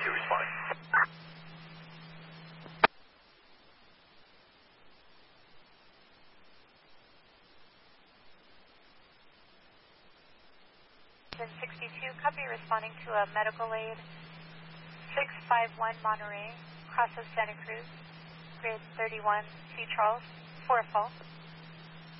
responding. Then 62, copy, responding to a medical aid. 651 Monterey, crosses Santa Cruz, grid 31, C. Charles, 4 fault.